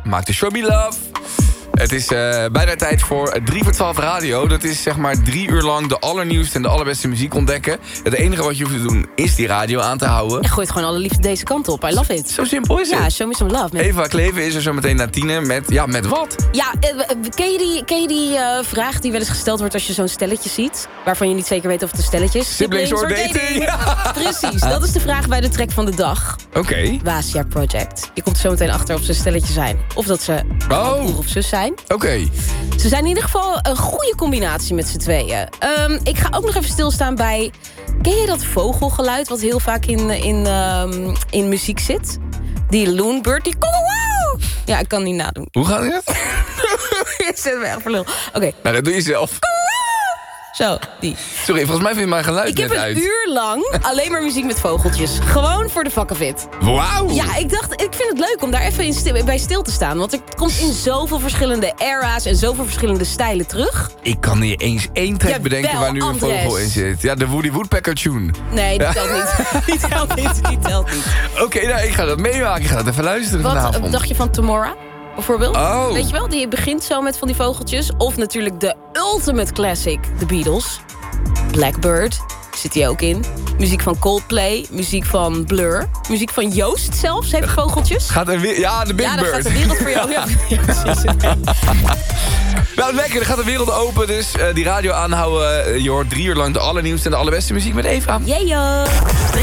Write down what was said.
maakte Show Me Love. Het is bijna tijd voor 3 voor 12 radio. Dat is zeg maar 3 uur lang de allernieuwste en de allerbeste muziek ontdekken. Het enige wat je hoeft te doen is die radio aan te houden. En gooit gewoon alle liefde deze kant op. I love it. Zo simpel is het. Ja, show me some love. Eva Kleven is er zo meteen na 10 met wat? Ja, ken je die vraag die wel eens gesteld wordt als je zo'n stelletje ziet? Waarvan je niet zeker weet of het een stelletje is? Siblings or dating? Ja. Precies, dat is de vraag bij de track van de dag. Oké. Wasia Project. Je komt er zo meteen achter of ze een stelletje zijn. Of dat ze broer of zus zijn. Oké. Ze zijn in ieder geval een goede combinatie met z'n tweeën. Ik ga ook nog even stilstaan bij... Ken je dat vogelgeluid wat heel vaak in muziek zit? Die loonbird, die... Ja, ik kan niet nadoen. Hoe gaat het? Je zit me echt verlul. Oké. Nou, dat doe je zelf. Zo, die. Sorry, volgens mij vind je mijn geluid Ik heb net een uit. uur lang alleen maar muziek met vogeltjes. Gewoon voor de fuck of it. Wauw! Ja, ik vind het leuk om daar even bij stil te staan. Want het komt in zoveel verschillende era's en zoveel verschillende stijlen terug. Ik kan niet eens één track Jawel, bedenken waar nu een Andres. vogel in zit. Ja, de Woody Woodpecker tune. Nee, die telt niet. Die telt niet. Oké, nou, ik ga dat meemaken. Ik ga dat even luisteren vanavond. Wat dacht je van Tomorrow? Bijvoorbeeld. Oh. Weet je wel, die begint zo met van die vogeltjes. Of natuurlijk de ultimate classic, The Beatles. Blackbird, zit hij ook in. Muziek van Coldplay, muziek van Blur. Muziek van Joost zelfs, heeft vogeltjes. Gaat er weer... Ja, de Big Ja, Bird. dan gaat de wereld voor jou. Ja, precies. Nou, lekker. Er gaat de wereld open. Dus die radio aanhouden. Je hoort 3 uur lang de allernieuwste en de allerbeste muziek met Eva. Yeah, yo.